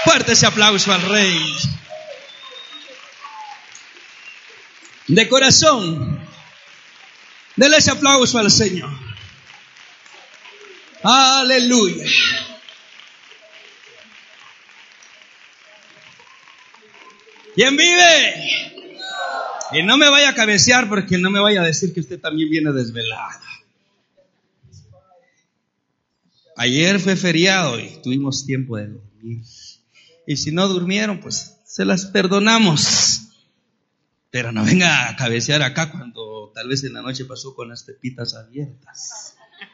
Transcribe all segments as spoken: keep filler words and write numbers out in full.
Fuerte ese aplauso al Rey. De corazón, dele ese aplauso al Señor. Aleluya. ¿Quién vive? Y no me vaya a cabecear porque no me vaya a decir que usted también viene desvelada. Ayer fue feriado y tuvimos tiempo de dormir. Y si no durmieron, pues se las perdonamos. Pero no venga a cabecear acá cuando tal vez en la noche pasó con las pepitas abiertas.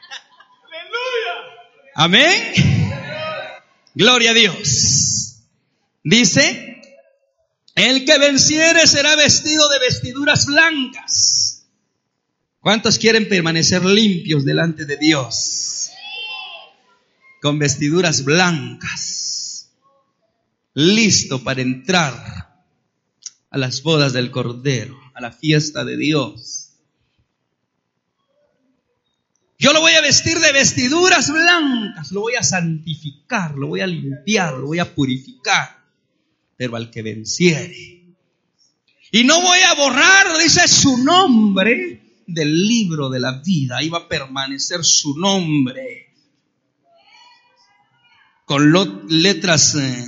Amén. Gloria a Dios. Dice, el que venciere será vestido de vestiduras blancas. ¿Cuántos quieren permanecer limpios delante de Dios? Con vestiduras blancas, listo para entrar a las bodas del Cordero, a la fiesta de Dios. Yo lo voy a vestir de vestiduras blancas, lo voy a santificar, lo voy a limpiar, lo voy a purificar. Pero al que venciere, y no voy a borrar, dice, su nombre del libro de la vida. Ahí va a permanecer su nombre con lo, letras eh,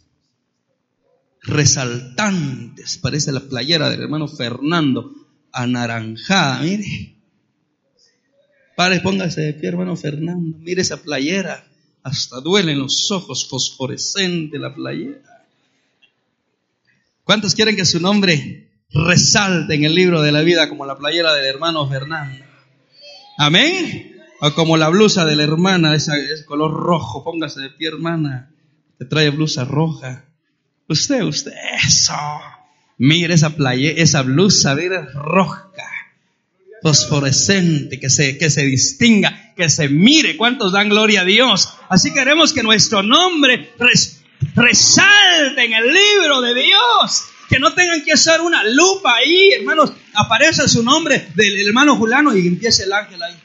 resaltantes. Parece la playera del hermano Fernando, anaranjada, mire. Padre, póngase de pie, hermano Fernando. Mire esa playera, hasta duelen los ojos, fosforescente la playera. ¿Cuántos quieren que su nombre resalte en el libro de la vida como la playera del hermano Fernando? Amén. O como la blusa de la hermana, esa es color rojo. Póngase de pie, hermana. Te trae blusa roja. Usted, usted, eso. Mire esa playera, esa blusa, mire, roja, fosforescente, que se, que se distinga, que se mire. ¿Cuántos dan gloria a Dios? Así queremos que nuestro nombre res, resalte en el libro de Dios. Que no tengan que hacer una lupa ahí, hermanos. Aparece su nombre del hermano Julano y empieza el ángel ahí.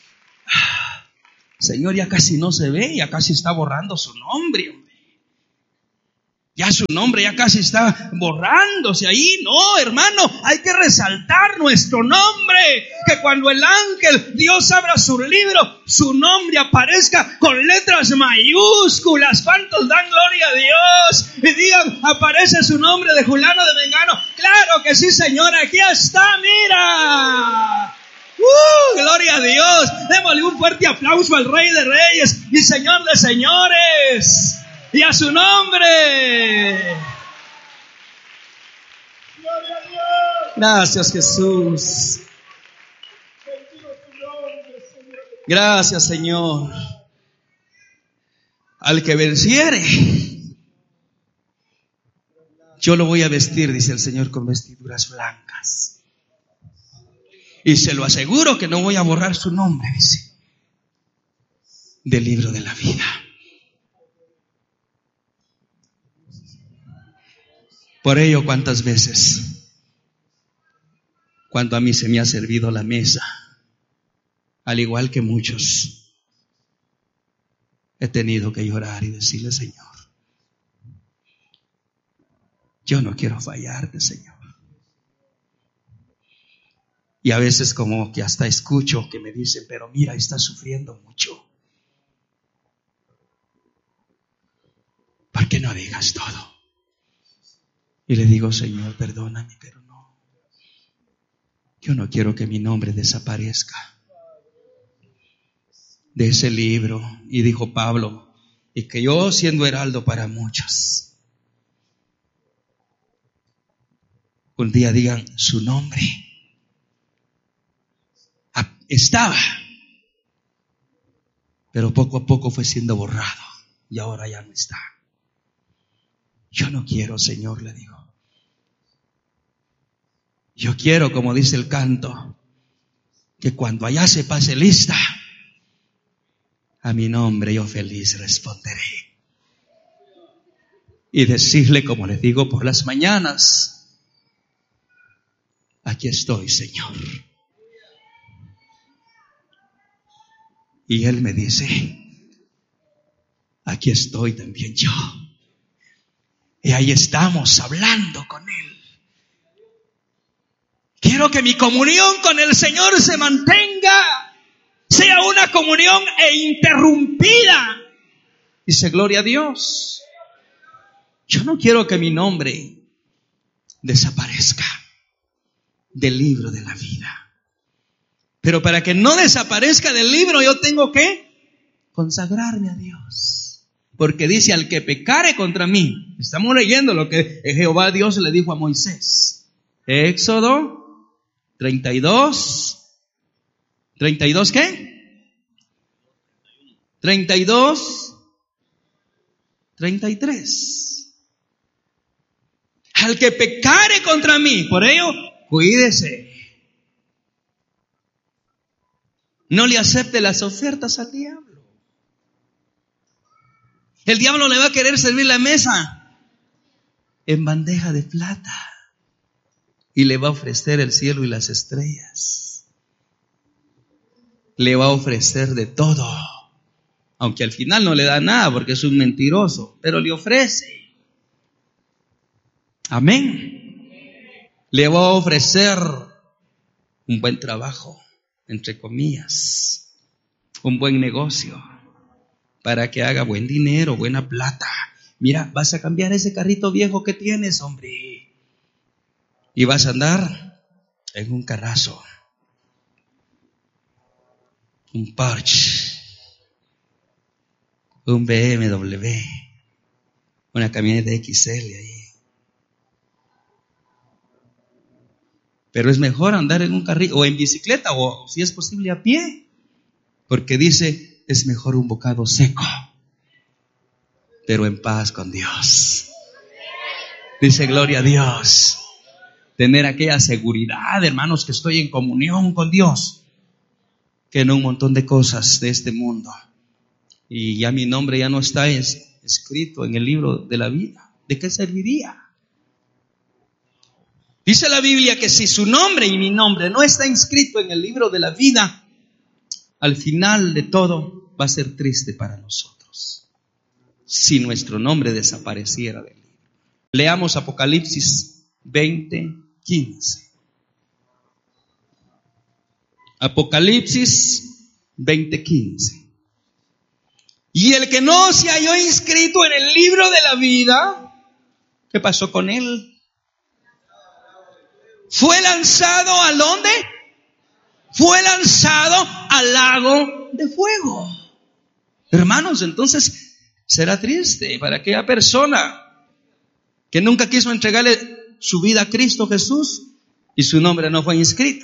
Señor, ya casi no se ve, ya casi está borrando su nombre, hombre. Ya su nombre ya casi está borrándose ahí. No, hermano, hay que resaltar nuestro nombre. Que cuando el ángel, Dios abra su libro, su nombre aparezca con letras mayúsculas. ¿Cuántos dan gloria a Dios? Y digan, aparece su nombre de Julano de Mengano. Claro que sí, Señor, aquí está, mira. ¡Uh! ¡Gloria a Dios! Démosle un fuerte aplauso al Rey de Reyes y Señor de Señores. Y a su nombre. Gracias, Jesús. Gracias, Señor. Al que venciere, yo lo voy a vestir, dice el Señor, con vestiduras blancas. Y se lo aseguro que no voy a borrar su nombre, dice, del libro de la vida. Por ello, cuántas veces, cuando a mí se me ha servido la mesa, al igual que muchos, he tenido que llorar y decirle, Señor, yo no quiero fallarte, Señor. Y a veces como que hasta escucho que me dicen, pero mira, estás sufriendo mucho. ¿Por qué no digas todo? Y le digo, Señor, perdóname, pero no. Yo no quiero que mi nombre desaparezca de ese libro. Y dijo Pablo, y que yo siendo heraldo para muchos, un día digan su nombre. Estaba, pero poco a poco fue siendo borrado y ahora ya no está. Yo no quiero, Señor, le digo. Yo quiero, como dice el canto, que cuando allá se pase lista, a mi nombre yo feliz responderé. Y decirle, como le digo por las mañanas, aquí estoy, Señor. Y Él me dice, aquí estoy también yo. Y ahí estamos hablando con Él. Quiero que mi comunión con el Señor se mantenga, sea una comunión e interrumpida. Dice, gloria a Dios. Yo no quiero que mi nombre desaparezca del libro de la vida. Pero para que no desaparezca del libro, yo tengo que consagrarme a Dios. Porque dice, al que pecare contra mí. Estamos leyendo lo que Jehová Dios le dijo a Moisés. Éxodo treinta y dos. ¿treinta y dos qué? treinta y dos. treinta y tres. Al que pecare contra mí, por ello, cuídese. No le acepte las ofertas al diablo. El diablo le va a querer servir la mesa en bandeja de plata y le va a ofrecer el cielo y las estrellas. Le va a ofrecer de todo, aunque al final no le da nada porque es un mentiroso, pero le ofrece. Amén. Le va a ofrecer un buen trabajo, entre comillas, un buen negocio, para que haga buen dinero, buena plata. Mira, vas a cambiar ese carrito viejo que tienes, hombre, y vas a andar en un carrazo, un Porsche, un B M W, una camioneta X L ahí. Pero es mejor andar en un carrito o en bicicleta o si es posible a pie, porque dice, es mejor un bocado seco, pero en paz con Dios. Dice, gloria a Dios. Tener aquella seguridad, hermanos, que estoy en comunión con Dios, que no un montón de cosas de este mundo. Y ya mi nombre ya no está es, escrito en el libro de la vida. ¿De qué serviría? Dice la Biblia que si su nombre y mi nombre no está inscrito en el libro de la vida, al final de todo va a ser triste para nosotros. Si nuestro nombre desapareciera del libro. Leamos Apocalipsis veinte, quince. Apocalipsis veinte, quince. Y el que no se halló inscrito en el libro de la vida, ¿qué pasó con él? Fue lanzado ¿a dónde? Fue lanzado al lago de fuego. Hermanos, entonces será triste para aquella persona que nunca quiso entregarle su vida a Cristo Jesús y su nombre no fue inscrito.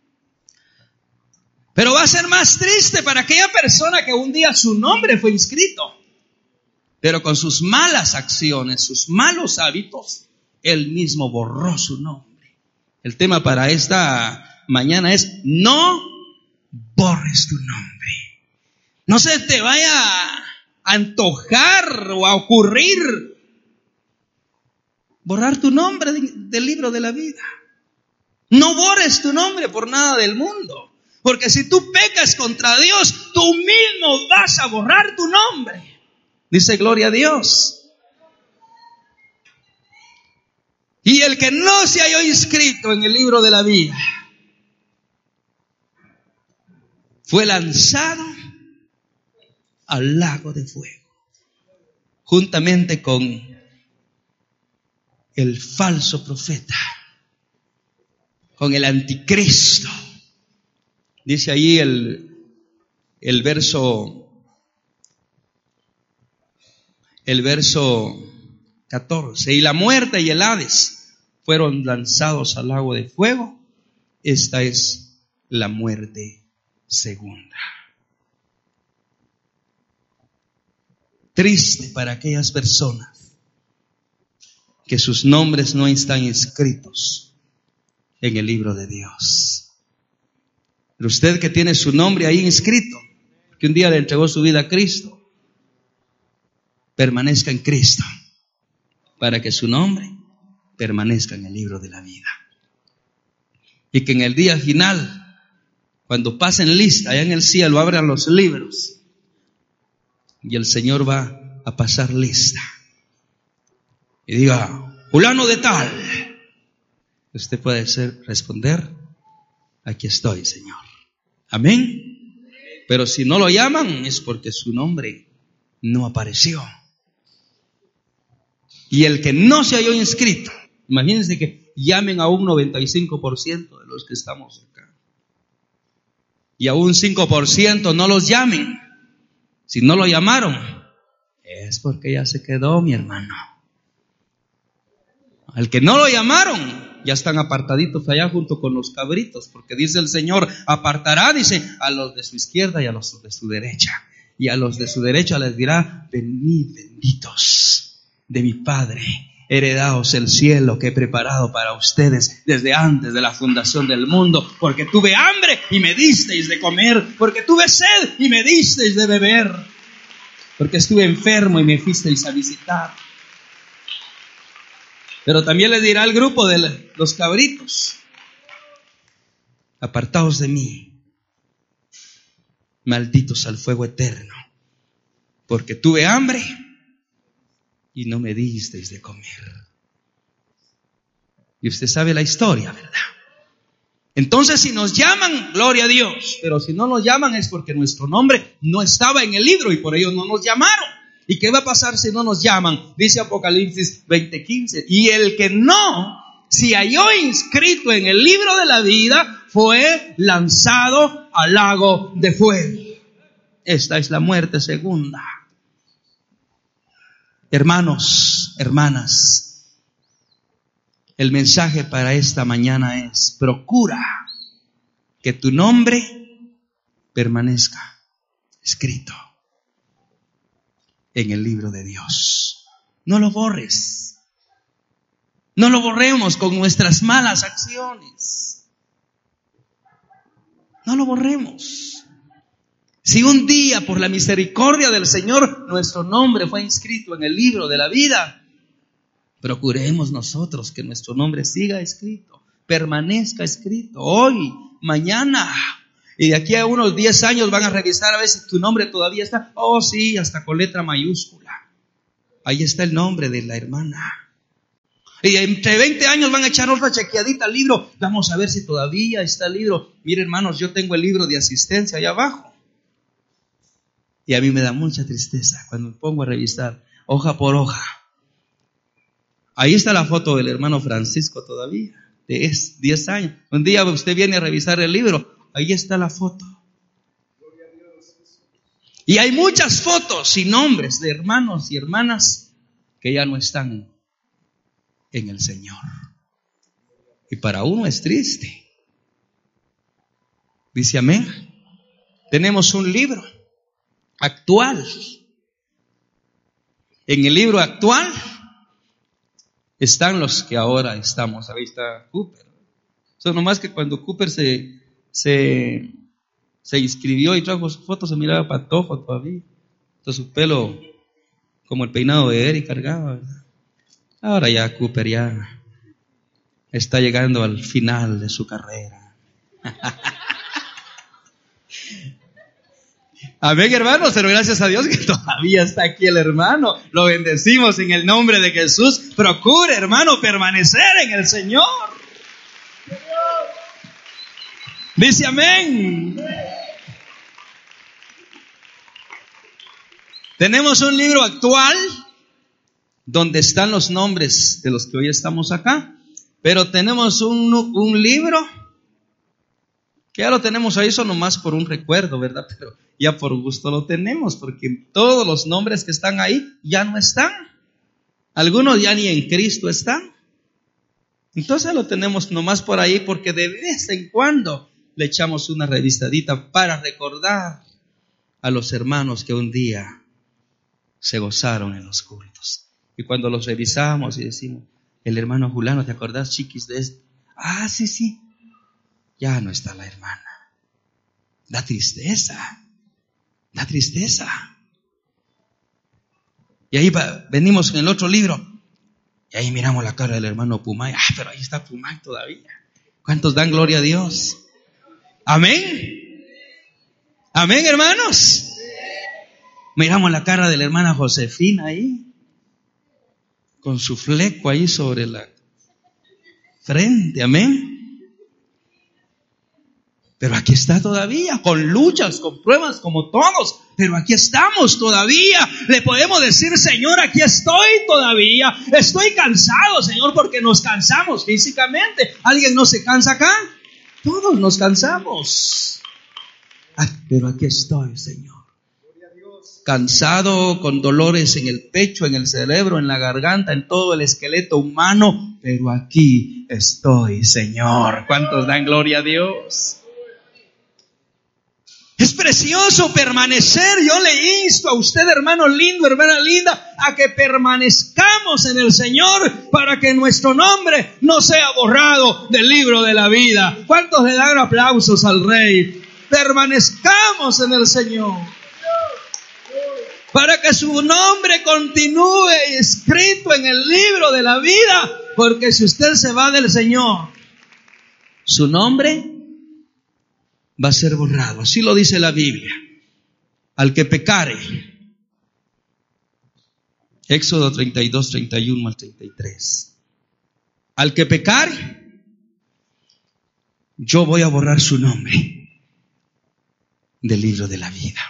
Pero va a ser más triste para aquella persona que un día su nombre fue inscrito, pero con sus malas acciones, sus malos hábitos, él mismo borró su nombre. El tema para esta mañana es: no borres tu nombre. No se te vaya a antojar o a ocurrir borrar tu nombre del libro de la vida. No borres tu nombre por nada del mundo, porque si tú pecas contra Dios, tú mismo vas a borrar tu nombre. Dice, gloria a Dios. Y el que no se halló inscrito en el libro de la vida fue lanzado al lago de fuego, juntamente con el falso profeta, con el anticristo. Dice ahí el, el verso, el verso catorce, y la muerte y el Hades fueron lanzados al lago de fuego. Esta es la muerte segunda. Triste para aquellas personas que sus nombres no están inscritos en el libro de Dios. Pero usted que tiene su nombre ahí inscrito, que un día le entregó su vida a Cristo, permanezca en Cristo, para que su nombre permanezca en el libro de la vida. Y que en el día final, cuando pasen lista, allá en el cielo, abran los libros, y el Señor va a pasar lista y diga, fulano de tal, usted puede ser, responder, aquí estoy, Señor. Amén. Pero si no lo llaman es porque su nombre no apareció. Y el que no se halló inscrito, imagínense que llamen a un noventa y cinco por ciento de los que estamos acá. Y a un cinco por ciento no los llamen. Si no lo llamaron, es porque ya se quedó, mi hermano. Al que no lo llamaron, ya están apartaditos allá junto con los cabritos, porque dice el Señor, apartará, dice, a los de su izquierda y a los de su derecha. Y a los de su derecha les dirá, venid benditos de mi Padre, heredaos el cielo que he preparado para ustedes desde antes de la fundación del mundo, porque tuve hambre y me disteis de comer, porque tuve sed y me disteis de beber, porque estuve enfermo y me fuisteis a visitar. Pero también le dirá al grupo de los cabritos, apartaos de mí, malditos al fuego eterno, porque tuve hambre y no me disteis de comer. Y usted sabe la historia, ¿verdad? Entonces, si nos llaman, gloria a Dios, pero si no nos llaman es porque nuestro nombre no estaba en el libro y por ello no nos llamaron. ¿Y qué va a pasar si no nos llaman? Dice Apocalipsis veinte quince. Y el que no se halló inscrito en el libro de la vida fue lanzado al lago de fuego. Esta es la muerte segunda. Hermanos, hermanas, el mensaje para esta mañana es: procura que tu nombre permanezca escrito en el libro de Dios. No lo borres. No lo borremos con nuestras malas acciones. No lo borremos. Si un día, por la misericordia del Señor, nuestro nombre fue inscrito en el libro de la vida, procuremos nosotros que nuestro nombre siga escrito, permanezca escrito, hoy, mañana. Y de aquí a unos diez años van a revisar a ver si tu nombre todavía está. Oh, sí, hasta con letra mayúscula. Ahí está el nombre de la hermana. Y entre veinte años van a echar otra chequeadita al libro. Vamos a ver si todavía está el libro. Mire, hermanos, yo tengo el libro de asistencia allá abajo. Y a mí me da mucha tristeza cuando me pongo a revisar hoja por hoja. Ahí está la foto del hermano Francisco todavía, de diez años. Un día usted viene a revisar el libro. Ahí está la foto. Y hay muchas fotos y nombres de hermanos y hermanas que ya no están en el Señor. Y para uno es triste. Dice amén. Tenemos un libro actual. En el libro actual están los que ahora estamos. Ahí está Cooper. Eso nomás que cuando Cooper se Se, se inscribió y trajo su foto, se miraba patojo todavía. Entonces su pelo como el peinado de Eric cargaba, ¿verdad? Ahora ya Cooper ya está llegando al final de su carrera. Amén, hermanos, pero gracias a Dios que todavía está aquí el hermano. Lo bendecimos en el nombre de Jesús. Procure, hermano, permanecer en el Señor. Dice amén. Tenemos un libro actual donde están los nombres de los que hoy estamos acá, pero tenemos un, un libro que ya lo tenemos ahí solo nomás por un recuerdo, ¿verdad? Pero ya por gusto lo tenemos, porque todos los nombres que están ahí ya no están. Algunos ya ni en Cristo están. Entonces lo tenemos nomás por ahí porque de vez en cuando le echamos una revisadita para recordar a los hermanos que un día se gozaron en los cultos. Y cuando los revisamos y decimos, el hermano Julano, ¿te acordás, chiquis, de esto? Ah, sí, sí. Ya no está la hermana. Da tristeza. Da tristeza. Y ahí va, venimos en el otro libro. Y ahí miramos la cara del hermano Pumay. Ah, pero ahí está Pumay todavía. ¿Cuántos dan gloria a Dios? Amén. Amén, hermanos. Miramos la cara de la hermana Josefina ahí. con su fleco ahí sobre la frente, amén. Pero aquí está todavía, con luchas, con pruebas, como todos. Pero aquí estamos todavía. Le podemos decir, Señor, aquí estoy todavía. Estoy cansado, Señor, porque nos cansamos físicamente. ¿Alguien no se cansa acá? Todos nos cansamos. Ay, pero aquí estoy, Señor. Cansado, con dolores en el pecho, en el cerebro, en la garganta, en todo el esqueleto humano. Pero aquí estoy, Señor. ¿Cuántos dan gloria a Dios? Es precioso permanecer. Yo le insto a usted, hermano lindo, hermana linda, a que permanezcamos en el Señor para que nuestro nombre no sea borrado del libro de la vida. ¿Cuántos le dan aplausos al Rey? Permanezcamos en el Señor para que su nombre continúe escrito en el libro de la vida. Porque si usted se va del Señor, su nombre va a ser borrado. Así lo dice la Biblia. Al que pecare. Éxodo treinta y dos, treinta y uno al treinta y tres. Al que pecare, yo voy a borrar su nombre del libro de la vida.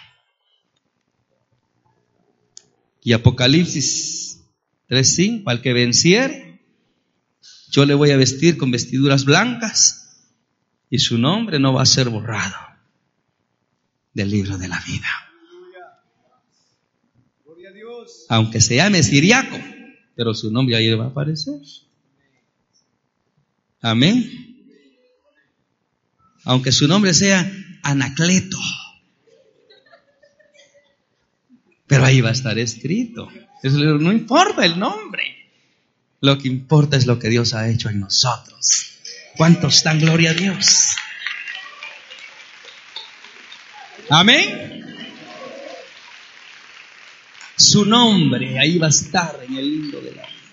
Y Apocalipsis tres cinco. Al que venciere, yo le voy a vestir con vestiduras blancas. Y su nombre no va a ser borrado del libro de la vida. Aunque se llame Siriaco, pero su nombre ahí va a aparecer. Amén. Aunque su nombre sea Anacleto, pero ahí va a estar escrito. No importa el nombre. Lo que importa es lo que Dios ha hecho en nosotros. ¿Cuántos dan gloria a Dios? Amén. Su nombre ahí va a estar en el libro de la vida.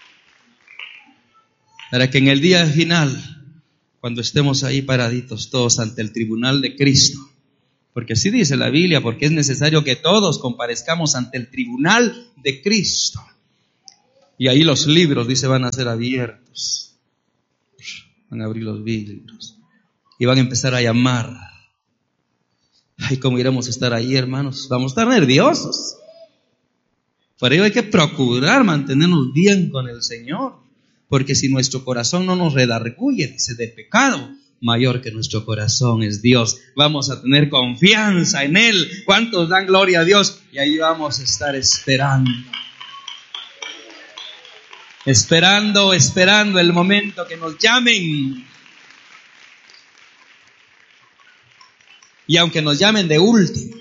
Para que en el día final, cuando estemos ahí paraditos todos ante el tribunal de Cristo, porque así dice la Biblia, porque es necesario que todos comparezcamos ante el tribunal de Cristo. Y ahí los libros, dice, van a ser abiertos. Van a abrir los libros y van a empezar a llamar. Ay, cómo iremos a estar ahí, hermanos. Vamos a estar nerviosos. Por ello hay que procurar mantenernos bien con el Señor, porque si nuestro corazón no nos redarguye, dice, de pecado, mayor que nuestro corazón es Dios. Vamos a tener confianza en Él. ¿Cuántos dan gloria a Dios? Y ahí vamos a estar esperando. Esperando, esperando el momento que nos llamen. Y aunque nos llamen de último,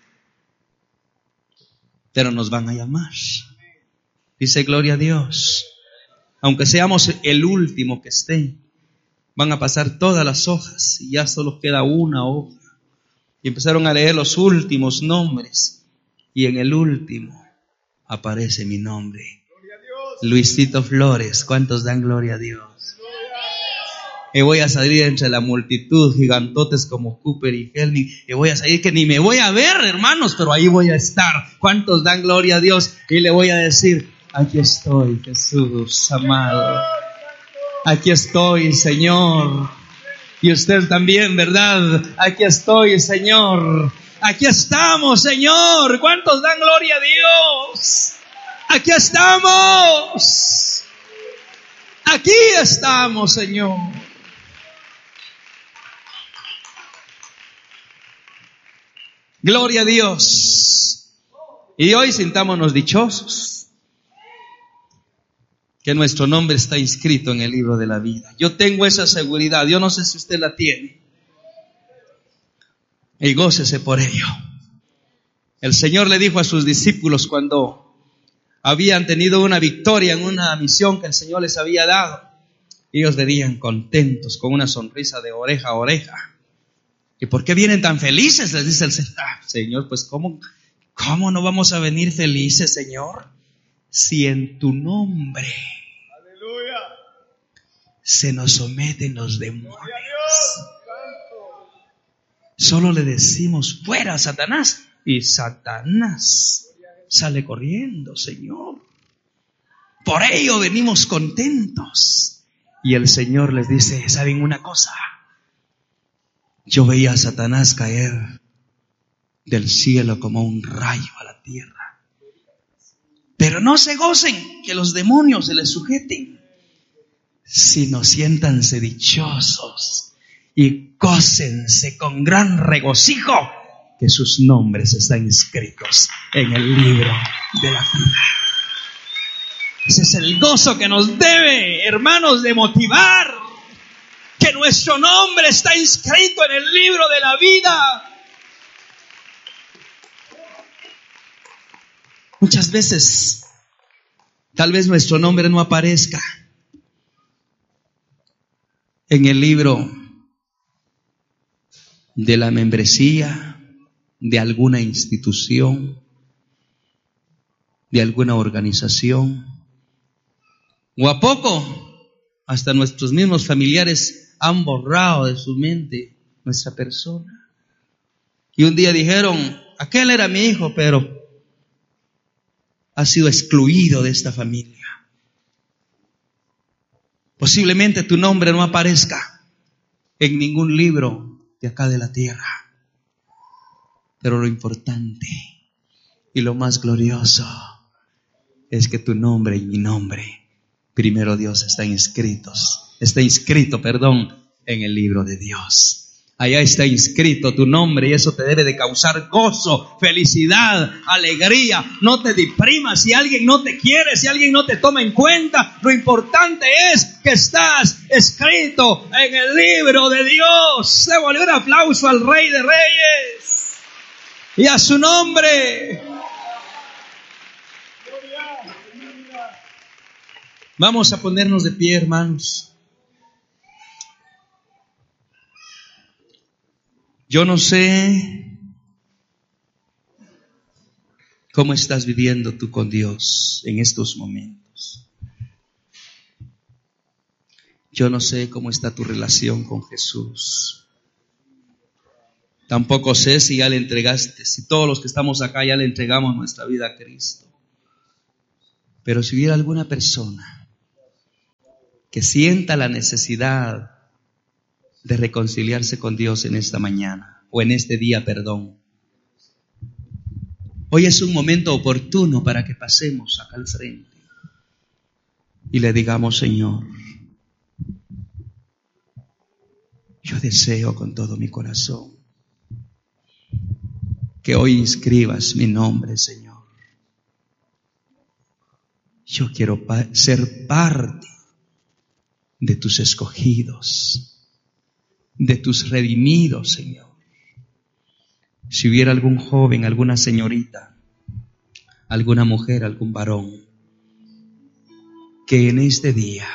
pero nos van a llamar. Dice, gloria a Dios. Aunque seamos el último que esté, van a pasar todas las hojas y ya solo queda una hoja. Y empezaron a leer los últimos nombres. Y en el último aparece mi nombre. Luisito Flores. ¿Cuántos dan gloria a Dios? Y voy a salir entre la multitud, gigantotes como Cooper y Helming. Y voy a salir que ni me voy a ver, hermanos, pero ahí voy a estar. ¿Cuántos dan gloria a Dios? Y le voy a decir, aquí estoy, Jesús amado. Aquí estoy, Señor. Y usted también, ¿verdad? Aquí estoy, Señor. Aquí estamos, Señor. ¿Cuántos dan gloria a Dios? Aquí estamos. Aquí estamos, Señor. Gloria a Dios. Y hoy sintámonos dichosos que nuestro nombre está inscrito en el libro de la vida. Yo tengo esa seguridad. Yo no sé si usted la tiene. Y gócese por ello. El Señor le dijo a sus discípulos cuando habían tenido una victoria en una misión que el Señor les había dado, ellos venían contentos, con una sonrisa de oreja a oreja. ¿Y por qué vienen tan felices? Les dice el Señor. Ah, Señor, pues ¿cómo, ¿cómo no vamos a venir felices, Señor? Si en tu nombre, aleluya, se nos someten los demonios. Solo le decimos, fuera, Satanás, y Satanás sale corriendo, Señor. Por ello venimos contentos. Y el Señor les dice, ¿saben una cosa? Yo veía a Satanás caer del cielo como un rayo a la tierra. Pero no se gocen que los demonios se les sujeten, sino siéntanse dichosos y gócense con gran regocijo que sus nombres están inscritos en el libro de la vida. Ese es el gozo que nos debe, hermanos, de motivar, que nuestro nombre está inscrito en el libro de la vida. Muchas veces, tal vez nuestro nombre no aparezca en el libro de la membresía de alguna institución, de alguna organización, o a poco hasta nuestros mismos familiares han borrado de su mente nuestra persona. Y un día dijeron, aquel era mi hijo, pero ha sido excluido de esta familia. Posiblemente tu nombre no aparezca en ningún libro de acá de la tierra. Pero lo importante y lo más glorioso es que tu nombre y mi nombre, primero Dios, están inscritos, está inscrito, perdón, en el libro de Dios. Allá está inscrito tu nombre y eso te debe de causar gozo, felicidad, alegría. No te deprimas si alguien no te quiere, si alguien no te toma en cuenta. Lo importante es que estás escrito en el libro de Dios. Démosle un aplauso al Rey de Reyes y a su nombre. Vamos a ponernos de pie, hermanos. Yo no sé cómo estás viviendo tú con Dios en estos momentos. Yo no sé cómo está tu relación con Jesús. Tampoco sé si ya le entregaste, si todos los que estamos acá ya le entregamos nuestra vida a Cristo. Pero si hubiera alguna persona que sienta la necesidad de reconciliarse con Dios en esta mañana, o en este día, perdón. Hoy es un momento oportuno para que pasemos acá al frente y le digamos, Señor, yo deseo con todo mi corazón que hoy inscribas mi nombre, Señor. Yo quiero pa- ser parte de tus escogidos, de tus redimidos, Señor. Si hubiera algún joven, alguna señorita, alguna mujer, algún varón, que en este día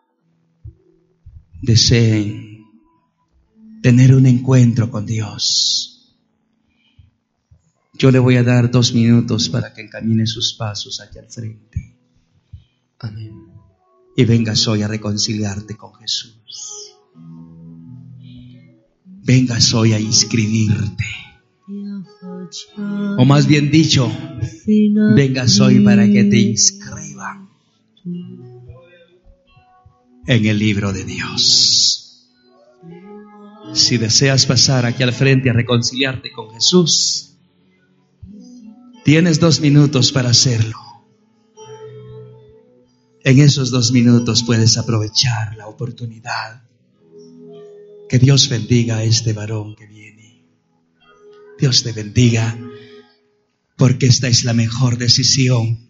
deseen tener un encuentro con Dios, yo le voy a dar dos minutos para que encamine sus pasos hacia el frente. Amén. Y vengas hoy a reconciliarte con Jesús. Vengas hoy a inscribirte. O más bien dicho, vengas hoy para que te inscriban en el libro de Dios. Si deseas pasar aquí al frente a reconciliarte con Jesús, tienes dos minutos para hacerlo. En esos dos minutos puedes aprovechar la oportunidad. Que Dios bendiga a este varón que viene. Dios te bendiga, porque esta es la mejor decisión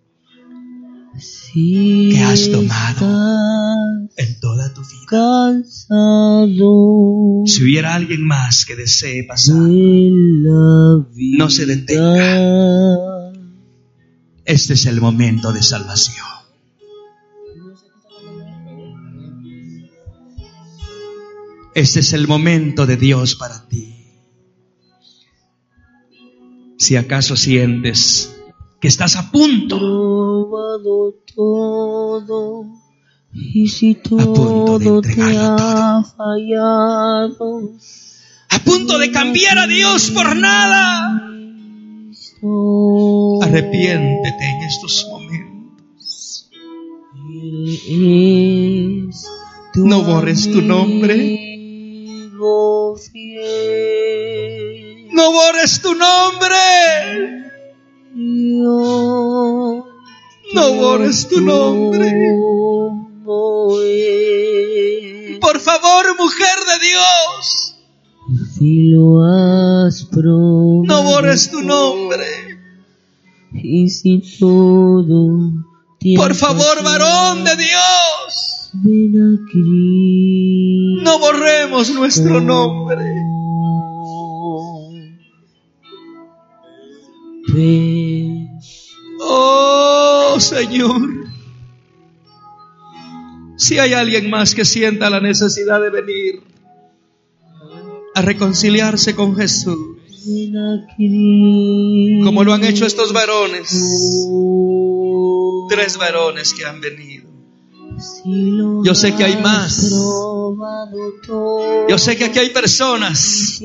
que has tomado en toda tu vida. Si hubiera alguien más que desee pasar, no se detenga. Este es el momento de salvación. Este es el momento de Dios para ti. Si acaso sientes que estás a punto, a punto de entregarlo todo, a punto de cambiar a Dios por nada, arrepiéntete en estos momentos. es tu No borres tu nombre. amigo fiel. No borres tu nombre. Yo No borres tu nombre. como es. Por favor, mujer de Dios, Si lo has probado, no borres tu nombre. y si todo te Por ha favor, fallado, varón de Dios, ven a Cristo. no borremos nuestro nombre. Ven. Oh, Señor, si hay alguien más que sienta la necesidad de venir a reconciliarse con Jesús, como lo han hecho estos varones, tres varones que han venido. Yo sé que hay más. Yo sé que aquí hay personas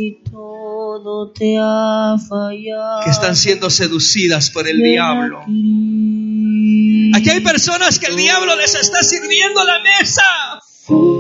que están siendo seducidas por el diablo. Aquí hay personas que el diablo les está sirviendo a la mesa.